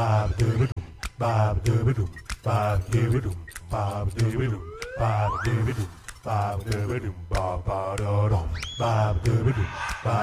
Bob Doobadoo, Bob Doobadoo, Bob Doobadoo, Bob Doobadoo, Bob Doobadoo, Bob Doobadoo, Bob Doobadoo, Bob Doobadoo, Bob